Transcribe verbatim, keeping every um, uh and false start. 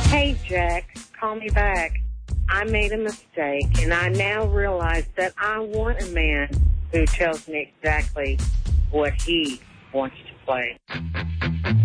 Hey, Jack, call me back. I made a mistake, and I now realize that I want a man who tells me exactly what he wants to play.